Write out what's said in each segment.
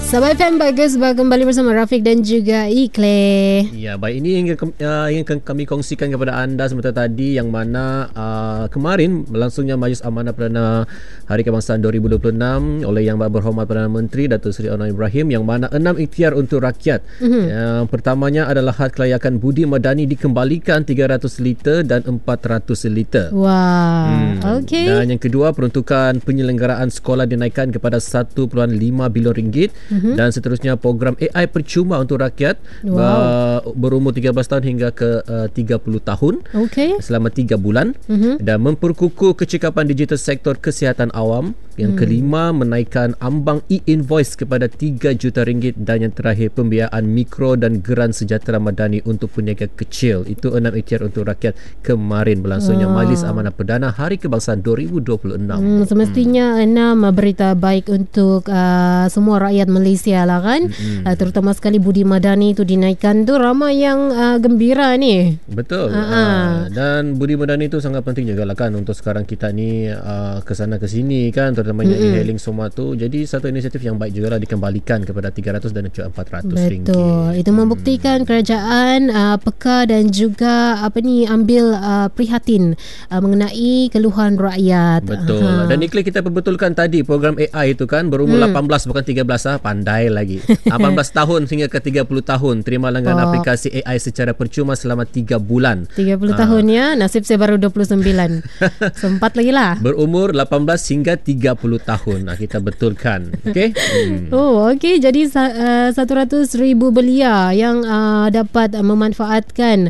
Sahabat FM, bagus kembali bersama Rafiq dan juga Ikle. Ya, baik, ini ingin kami kongsikan kepada anda sebentar tadi, yang mana kemarin berlangsungnya Majlis Amanah Perdana Hari Kebangsaan 2026 oleh Yang Berhormat Perdana Menteri Datuk Seri Anwar Ibrahim, yang mana 6 ikhtiar untuk rakyat. Yang pertamanya adalah had kelayakan budi madani dikembalikan 300 liter dan 400 liter. Wah, okey. Dan yang kedua, peruntukan penyelenggaraan sekolah dinaikkan kepada 1.5 bilion ringgit. Dan seterusnya, program AI percuma untuk rakyat berumur 13 tahun hingga ke 30 tahun selama 3 bulan. Dan memperkukuh kecekapan digital sektor kesihatan awam. Yang kelima, menaikkan ambang e-invoice kepada 3 juta ringgit. Dan yang terakhir, pembiayaan mikro dan geran sejahtera madani untuk peniaga kecil. Itu 6 ikhtiar untuk rakyat kemarin berlangsungnya Majlis Amanah Perdana Hari Kebangsaan 2026. Semestinya 6 berita baik untuk semua rakyat Malaysia lah kan. Terutama sekali budi madani itu dinaikkan tu, ramai yang gembira ni. Betul. Dan budi madani itu sangat penting juga lah kan untuk sekarang kita ni kesana kesini kan, terutamanya e-hailing semua tu. Jadi satu inisiatif yang baik juga lah dikembalikan kepada 300 dan 400 ringgit. Betul. Itu membuktikan kerajaan peka dan juga ambil prihatin mengenai keluhan rakyat. Betul. Dan Iklan, kita perbetulkan tadi program AI itu kan berumur 18 bukan 13 pandai lagi. 18 tahun hingga ke 30 tahun terima langganan aplikasi AI secara percuma selama 3 bulan. 30 tahun ya, nasib saya baru 29. Sempat lagi lah. Berumur 18 hingga 30 tahun. Kita betulkan. Okey. Okey. Jadi 100,000 belia yang dapat memanfaatkan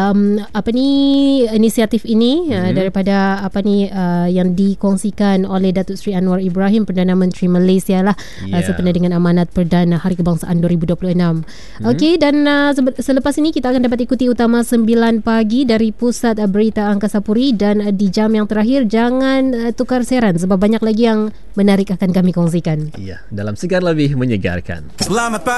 inisiatif ini daripada yang dikongsikan oleh Datuk Seri Anwar Ibrahim, Perdana Menteri Malaysia lah, sempena dengan Amanat Perdana Hari Kebangsaan 2026. Okey, dan selepas ini kita akan dapat ikuti Utama 9 pagi dari Pusat Berita Angkasa Puri, dan di jam yang terakhir jangan tukar siaran sebab banyak lagi yang menarik akan kami kongsikan. Ya, dalam Segar Lebih Menyegarkan. Selamat pagi.